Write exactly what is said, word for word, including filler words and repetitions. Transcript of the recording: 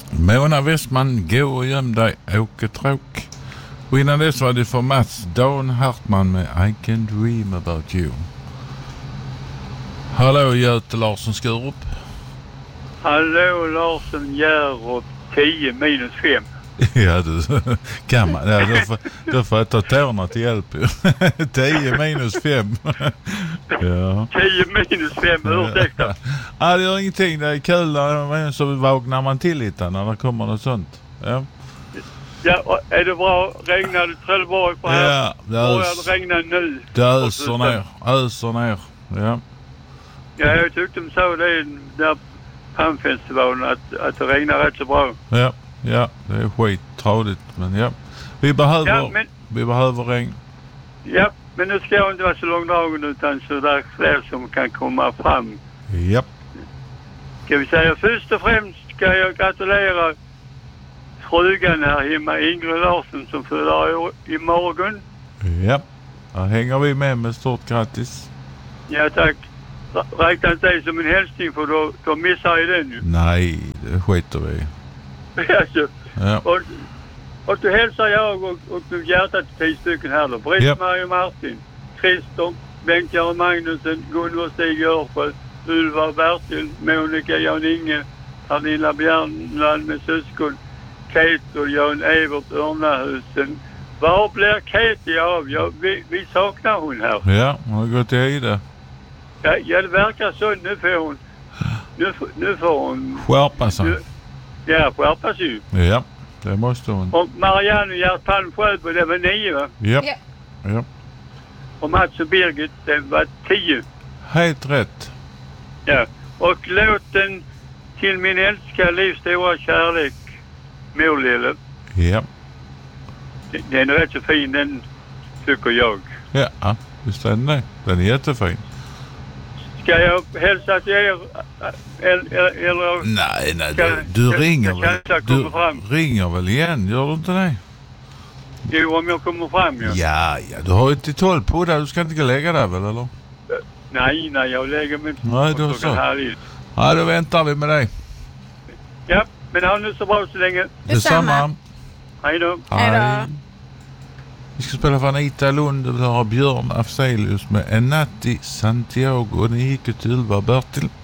Mona Westman, gå och göm dig, Åke Tråk. Och innan dess var det för Mats Dan Hartman med I Can Dream About You. Hallå Göte Larsson Skurup. Hallå Larsson Hjärup, tio minus fem. Ja du, kan man, ja, då, får, då får jag ta tårna till hjälp. tio minus fem. Ja. tio minus fem, ursäkta. Ja, det gör ingenting, det är kul när, så vaknar man till lite när det kommer något sånt. Ja. Ja, är det bra? Regnar det Trelleborg på här? Ja, det ös, det regnar nu. Det öser ner, öser ner. Ja. Ja, jag tyckte de sa det där Pamfestivalen att, att det regnar rätt så bra. Ja, ja, det är skit tradigt, men ja. Vi behöver, ja, men, vi behöver regn. Ja, men nu ska jag inte vara så långdragen utan så där fler som kan komma fram. Ja. Ska vi säga först och främst ska jag gratulera frugan här hemma, Ingrid Larsson, som fyller i morgon. Ja, här hänger vi med med stort grattis. Ja, tack. Räkna inte det som en hälsning för då, då missar jag den ju. Nej, det skiter vi. Alltså, ja. och, och då hälsar jag och, och nu hjärtat till tio stycken här då. Britt-Marie och Martin, Christer, Bengt-Göran Magnusson, Gunvor Stig Örsjö, Ulva Bertil, Monica Jan-Inge, Pernilla Bjärnland med syskon, Kate och Jan Evert Örnahusen. Var blir Kate av? Ja, vi, vi saknar hon här. Ja, hon har gått i det. Ja, ja, det verkar så. Nu får hon... Nu, nu får hon... Skärpa sig. Nu, ja, skärpa sig. Ja, det måste hon. Och Marianne och Gert Palm Sjöbo, det var nio, va? Ja. ja. ja. Och Mats och Birgit, det var tio. Helt rätt. Ja. Och låten till min älskade livs stora kärlek, Målille. Ja. Den är rätt så fin, den tycker jag. Ja, visst är den det. Den är jättefin. Ska jag hälsa till er? Eller, eller nej, nej, du, du jag, ringer jag väl. Du fram. ringer väl igen, gör du inte det? Jo, om jag kommer fram, ja. Ja, ja, du har ju till tolv på där. Du ska inte lägga där väl, eller? Nej, nej, jag lägger mig inte. Nej, du har så. Ja, då väntar vi med dig. Ja, men ha nu så bra så länge. Detsamma. Hej då. Hej då. Vi ska spela för Anita Lund och vi har Björn Afzelius med En natt i Santiago och ni gick till Ylva Bertil.